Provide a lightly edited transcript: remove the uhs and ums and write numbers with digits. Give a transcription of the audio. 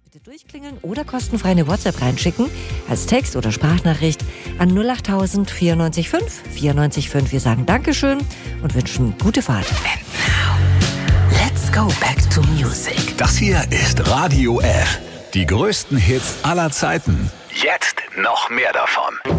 Bitte durchklingeln oder kostenfrei eine WhatsApp reinschicken, als Text oder Sprachnachricht an 08000 94 5 94 5. Wir sagen Dankeschön und wünschen gute Fahrt. And now, let's go back to music. Das hier ist Radio F. Die größten Hits aller Zeiten. Jetzt noch mehr davon.